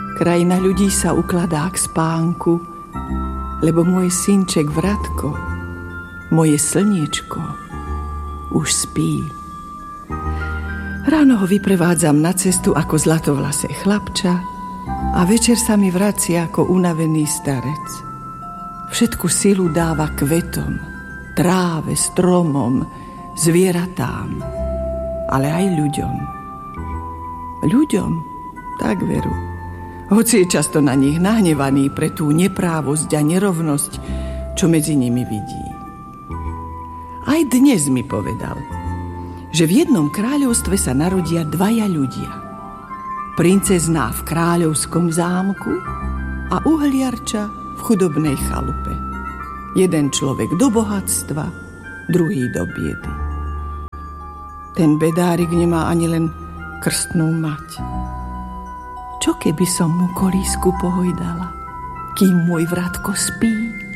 Krajina ľudí sa ukladá k spánku, lebo môj synček Vratko, moje slniečko, už spí. Ráno ho vyprevádzam na cestu ako zlatovlasé chlapča a večer sa mi vracia ako unavený starec. Všetku silu dáva kvetom, tráve, stromom, zvieratám, ale aj ľuďom. Ľuďom, tak veru. Hoci je často na nich nahnevaný pre tú neprávosť a nerovnosť, čo medzi nimi vidí. Aj dnes mi povedal, že v jednom kráľovstve sa narodia dvaja ľudia. Princezná v kráľovskom zámku a uhliarča v chudobnej chalupe. Jeden človek do bohatstva, druhý do biedy. Ten bedárik nemá ani len krstnú mať. Čo keby som mu kolísku pohojdala, kým môj Vratko spí?